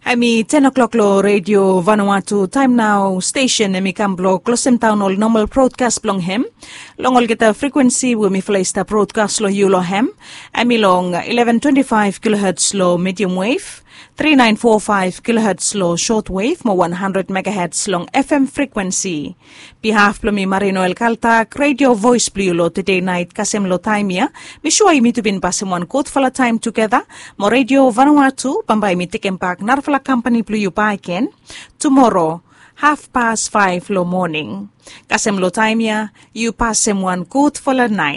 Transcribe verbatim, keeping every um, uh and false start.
Ami ten o'clock lo Radio Vanuatu time now station emi kamblo closem town all normal broadcast blong hem long all kita frequency we mi flaista broadcast lo you lo hem ami long eleven twenty-five kilohertz lo medium wave thirty-nine forty-five kilohertz lo short wave mo one hundred megahertz long F M frequency behalf plo mi Marino El Caltac Radio Voice Blue lo today night kasem lo time ya mi sure mi to bin pasem one quote for a time together mo Radio Vanuatu pambay mi tikem pak narfala company blue you ken tomorrow half past five lo morning kasem lo time ya you pasem one quote for a night.